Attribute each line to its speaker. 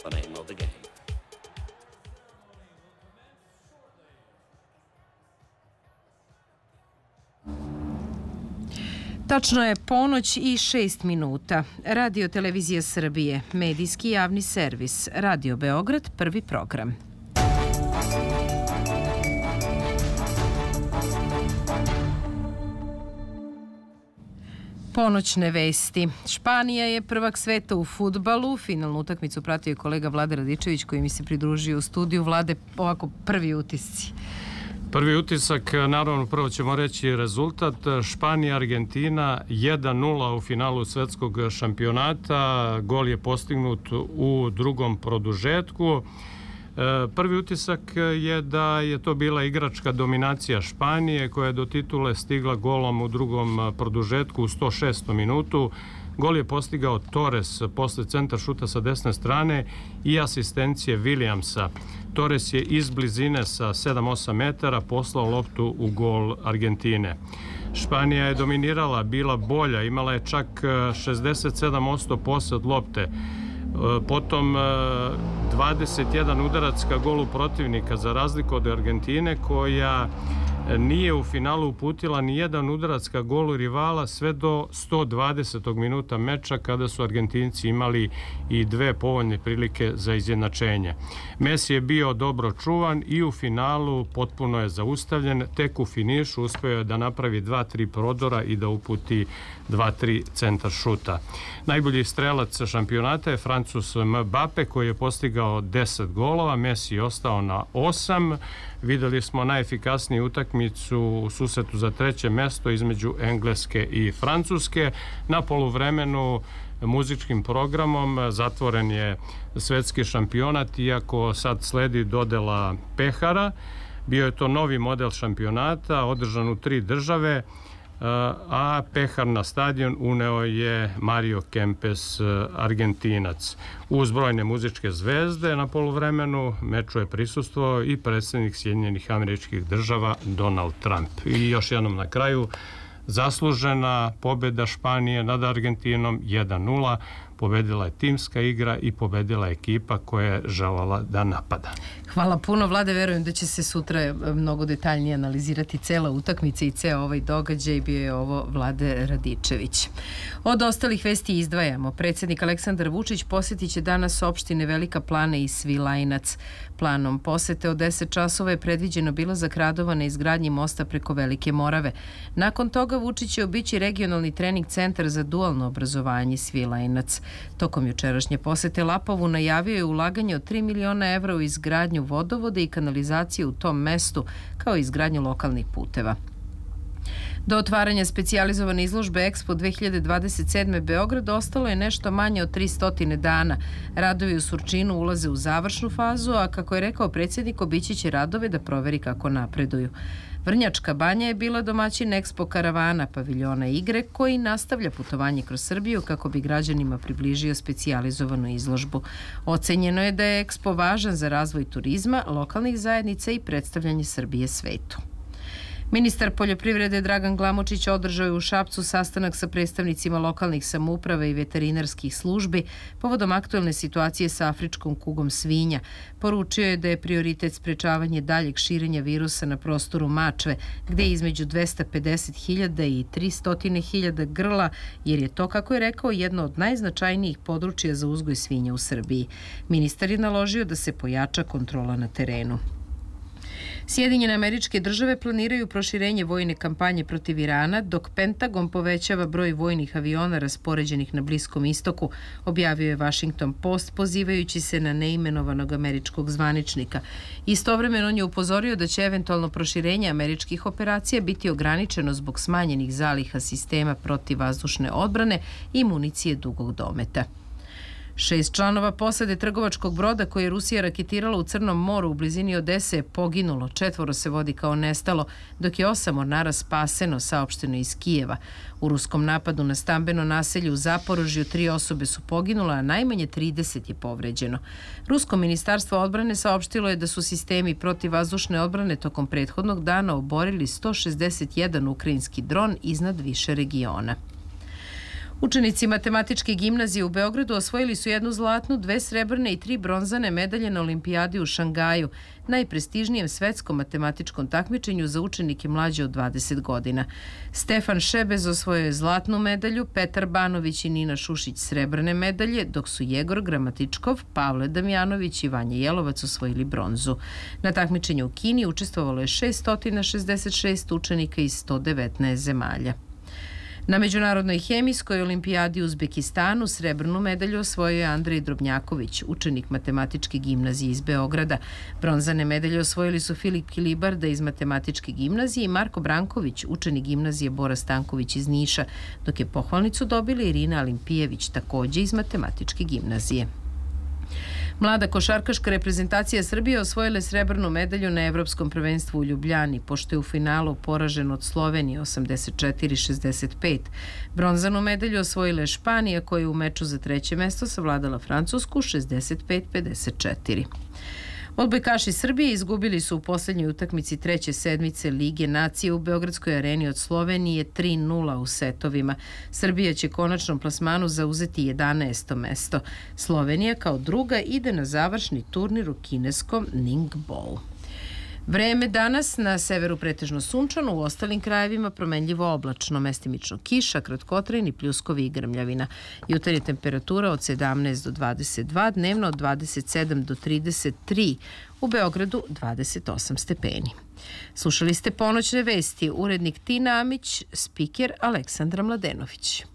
Speaker 1: the name of the game.
Speaker 2: Tačno je ponoć i 6 minuta. Radio Televizija Srbije, medijski javni servis, Radio Beograd, prvi program. Ponoćne vesti. Španija je prvak sveta u fudbalu. Finalnu utakmicu pratio je kolega Vlade Radičević koji mi se pridružio u studiju. Vlade, ovako prvi utisci.
Speaker 3: Prvi utisak, naravno prvo ćemo reći rezultat. Španija-Argentina 1:0 u finalu svetskog šampionata. Gol je postignut u drugom produžetku. Prvi utisak je da je to bila igračka dominacija Španije koja je do titule stigla golom u drugom produžetku u 106. minutu. Gol je postigao Torres posle centar šuta sa desne strane i asistencije Williamsa. Torres je iz blizine sa 7-8 metara poslao loptu u gol Argentine. Španija je dominirala, bila bolja, imala je čak 67% posed lopte. Potom 21 udarac ka golu protivnika, za razliku od Argentine koja nije u finalu uputila ni jedan udarac ka golu rivala sve do 120. minuta meča kada su Argentinci imali i dve povoljne prilike za izjednačenje. Messi je bio dobro čuvan i u finalu potpuno je zaustavljen, tek u finišu uspeo je da napravi 2-3 prodora i da uputi 2-3 centar šuta. Najbolji strelac šampionata je Francuz Mbappe koji je postigao 10 golova, Messi je ostao na 8. Videli smo najefikasniju utakmicu u susretu za treće mesto između Engleske i Francuske. Na poluvremenu muzičkim programom zatvoren je svetski šampionat, iako sad sledi dodela pehara. Bio je to novi model šampionata, održan u 3 države, a pehar na stadion uneo je Mario Kempes, Argentinac. Uz brojne muzičke zvezde na poluvremenu meču je prisustvovao i predsjednik Sjedinjenih Američkih Država Donald Trump. I još jednom na kraju, zaslužena pobjeda Španije nad Argentinom 1:0. Pobedila je timska igra i pobedila je ekipa koja je željela da napada.
Speaker 2: Hvala puno, Vlade, verujem da će se sutra mnogo detaljnije analizirati cela utakmica i ceo ovaj događaj. Bio je ovo Vlade Radičević. Od ostalih vesti izdvajamo. Predsjednik Aleksandar Vučić posjetit će danas opštine Velika Plana i Svilajnac. Planom posete od 10 časova je predviđeno bilazak radova na izgradnji mosta preko Velike Morave. Nakon toga Vučić će obići regionalni trening centar za dualno obrazovanje Svilajnac. Tokom jučerašnje posete Lapovu najavio je ulaganje od 3 miliona evra u izgradnju vodovoda i kanalizacije u tom mestu, kao i izgradnju lokalnih puteva. Do otvaranja specijalizovane izložbe Expo 2027. Beograd ostalo je nešto manje od 300 dana. Radovi u Surčinu ulaze u završnu fazu, a kako je rekao predsjednik, obići će radove da proveri kako napreduju. Vrnjačka Banja je bila domaćin Expo karavana, paviljona igre, koji nastavlja putovanje kroz Srbiju kako bi građanima približio specijalizovanu izložbu. Ocenjeno je da je Expo važan za razvoj turizma, lokalnih zajednica i predstavljanje Srbije svetu. Ministar poljoprivrede Dragan Glamočić održao je u Šapcu sastanak sa predstavnicima lokalnih samouprava i veterinarskih službi povodom aktuelne situacije sa afričkom kugom svinja. Poručio je da je prioritet sprečavanje daljeg širenja virusa na prostoru Mačve, gde je između 250.000 i 300.000 grla, jer je to, kako je rekao, jedno od najznačajnijih područja za uzgoj svinja u Srbiji. Ministar je naložio da se pojača kontrola na terenu. Sjedinjene Američke Države planiraju proširenje vojne kampanje protiv Irana, dok Pentagon povećava broj vojnih aviona raspoređenih na Bliskom istoku, objavio je Washington Post pozivajući se na neimenovanog američkog zvaničnika. Istovremeno on je upozorio da će eventualno proširenje američkih operacija biti ograničeno zbog smanjenih zaliha sistema protivvazdušne odbrane i municije dugog dometa. 6 članova posade trgovačkog broda koje je Rusija raketirala u Crnom moru u blizini Odese je poginulo, 4 se vodi kao nestalo, dok je 8 mornara spaseno, saopšteno iz Kijeva. U ruskom napadu na stambeno naselje u Zaporožju 3 osobe su poginule, a najmanje 30 je povređeno. Rusko ministarstvo odbrane saopštilo je da su sistemi protivvazdušne odbrane tokom prethodnog dana oborili 161 ukrajinski dron iznad više regiona. Učenici Matematičke gimnazije u Beogradu osvojili su 1 zlatnu, 2 srebrne i 3 bronzane medalje na olimpijadi u Šangaju, najprestižnijem svetskom matematičkom takmičenju za učenike mlađe od 20 godina. Stefan Šebez osvojio je zlatnu medalju, Petar Banović i Nina Šušić srebrne medalje, dok su Jegor Gramatičkov, Pavle Damjanović i Vanja Jelovac osvojili bronzu. Na takmičenju u Kini učestvovalo je 666 učenika iz 119 zemalja. Na Međunarodnoj hemijskoj olimpijadi u Uzbekistanu srebrnu medalju osvojio je Andrej Drobnjaković, učenik Matematičke gimnazije iz Beograda. Bronzane medalje osvojili su Filip Kilibarda iz Matematičke gimnazije i Marko Branković, učenik gimnazije Bora Stanković iz Niša, dok je pohvalnicu dobila Irina Alimpijević, takođe iz Matematičke gimnazije. Mlada košarkaška reprezentacija Srbije osvojila je srebrnu medalju na Evropskom prvenstvu u Ljubljani, pošto je u finalu poražen od Slovenije 84-65. Bronzanu medalju osvojila je Španija, koja je u meču za 3. mesto savladala Francusku 65-54. Odbojkaši Srbije izgubili su u poslednjoj utakmici 3. sedmice Lige nacije u Beogradskoj areni od Slovenije 3-0 u setovima. Srbija će konačnom plasmanu zauzeti 11. mesto. Slovenija kao druga ide na završni turnir u kineskom Ningbou. Vreme danas na severu pretežno sunčano, u ostalim krajevima promenljivo oblačno, mestimično kiša, kratkotrajni pljuskovi i grmljavina. Jutarnja temperatura od 17 do 22, dnevno od 27 do 33, u Beogradu 28 stepeni. Slušali ste ponoćne vesti, urednik Tina Amić, spiker Aleksandra Mladenović.